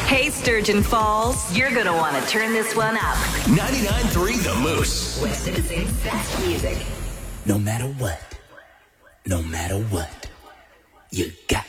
Hey, Sturgeon Falls, you're going to want to turn this one up. 99.3 The Moose. West Citizens' best music. No matter what, you got